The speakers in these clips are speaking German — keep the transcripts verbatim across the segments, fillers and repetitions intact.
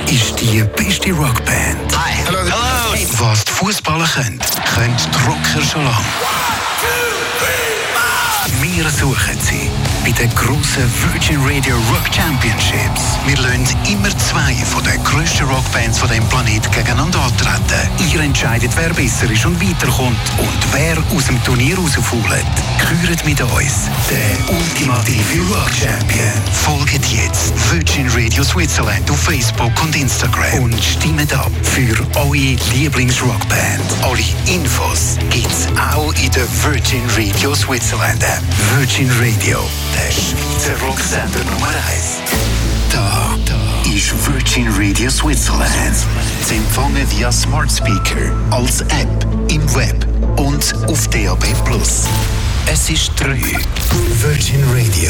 ist die beste Rockband. Hi. Hello. Hello. Hey. Was die Fußballer können, können die Rocker schon lange. Wir suchen sie bei den grossen Virgin Radio Rock Championships. Wir lassen immer zwei von den grössten Rockbands von diesem Planeten gegeneinander antreten. Ihr entscheidet, wer besser ist und weiterkommt und wer aus dem Turnier rausfault. Küret mit uns den ultimative Rock Champion. Folgt jetzt Virgin Radio Switzerland auf Facebook und Instagram und stimmt ab für eure Lieblingsrockband. Alle Infos gibt's auch in der Virgin Radio Switzerland App. Virgin Radio, der Schweizer Rocksender Nummer eins. Da, da ist Virgin Radio Switzerland. Zu empfangen via Smart Speaker, als App, im Web und auf D A B plus. Es ist drei. Virgin Radio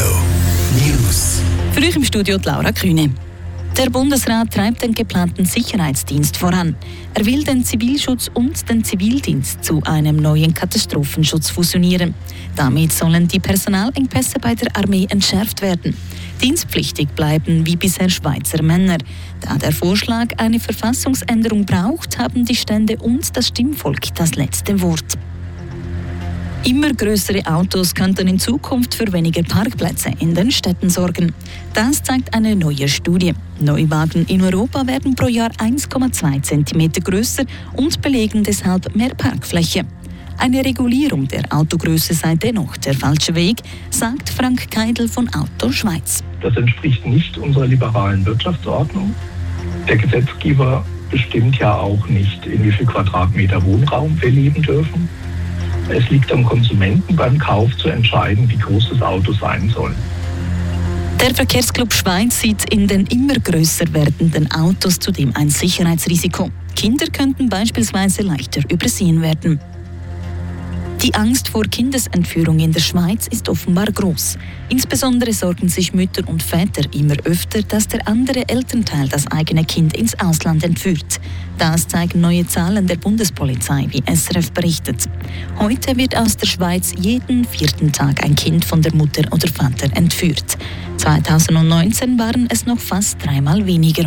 News. Für euch im Studio die Laura Kühne. Der Bundesrat treibt den geplanten Sicherheitsdienst voran. Er will den Zivilschutz und den Zivildienst zu einem neuen Katastrophenschutz fusionieren. Damit sollen die Personalengpässe bei der Armee entschärft werden. Dienstpflichtig bleiben wie bisher Schweizer Männer. Da der Vorschlag eine Verfassungsänderung braucht, haben die Stände und das Stimmvolk das letzte Wort. Immer größere Autos könnten in Zukunft für weniger Parkplätze in den Städten sorgen. Das zeigt eine neue Studie. Neuwagen in Europa werden pro Jahr eins Komma zwei Zentimeter größer und belegen deshalb mehr Parkfläche. Eine Regulierung der Autogröße sei dennoch der falsche Weg, sagt Frank Keidel von Auto Schweiz. Das entspricht nicht unserer liberalen Wirtschaftsordnung. Der Gesetzgeber bestimmt ja auch nicht, in wie viel Quadratmeter Wohnraum wir leben dürfen. Es liegt am Konsumenten beim Kauf zu entscheiden, wie groß das Auto sein soll. Der Verkehrsclub Schweiz sieht in den immer größer werdenden Autos zudem ein Sicherheitsrisiko. Kinder könnten beispielsweise leichter übersehen werden. Die Angst vor Kindesentführung in der Schweiz ist offenbar groß. Insbesondere sorgen sich Mütter und Väter immer öfter, dass der andere Elternteil das eigene Kind ins Ausland entführt. Das zeigen neue Zahlen der Bundespolizei, wie S R F berichtet. Heute wird aus der Schweiz jeden vierten Tag ein Kind von der Mutter oder Vater entführt. zweitausendneunzehn waren es noch fast dreimal weniger.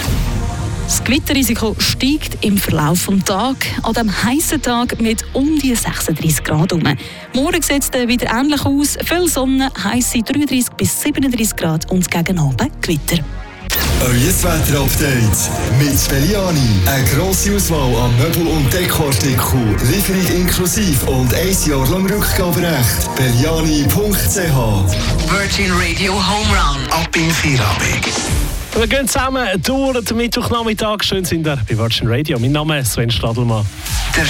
Das Gewitterrisiko steigt im Verlauf des Tages, an diesem heißen Tag mit um die sechsunddreißig Grad herum. Morgen sieht es wieder ähnlich aus, viel Sonne, heisse dreiunddreißig bis siebenunddreißig Grad und gegen Abend Gewitter. Euer Wetter-Update mit Belliani. Eine grosse Auswahl an Möbel- und Dekoartikeln, Lieferung inklusive und ein Jahr lang Rückgaberecht. Belliani punkt c h. Virgin Radio Home Run. Ab in Feierabend. Wir gehen zusammen durch den Mittwochnachmittag. Schön sind wir bei Virgin Radio. Mein Name ist Sven Stadelmann. Der